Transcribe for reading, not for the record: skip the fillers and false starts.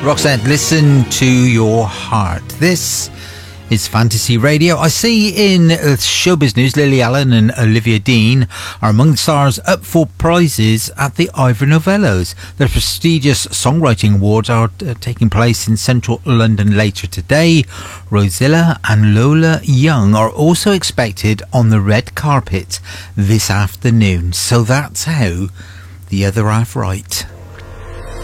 Roxette, listen to your heart. This is Fantasy Radio. I see in showbiz news, Lily Allen and Olivia Dean are among the stars up for prizes at the Ivor Novellos. The prestigious songwriting awards are taking place in central London later today. Rosilla and Lola Young are also expected on the red carpet this afternoon. So that's how the other half write.